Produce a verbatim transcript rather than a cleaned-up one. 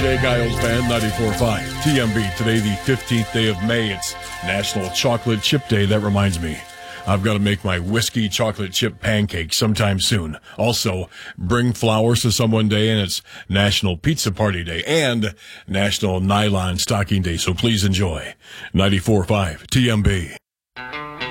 Jay Giles Band, ninety-four point five. T M B, today the fifteenth day of May. It's National Chocolate Chip Day. That reminds me, I've got to make my whiskey chocolate chip pancakes sometime soon. Also, bring flowers to someone day, and it's National Pizza Party Day and National Nylon Stocking Day. So please enjoy ninety-four point five T M B.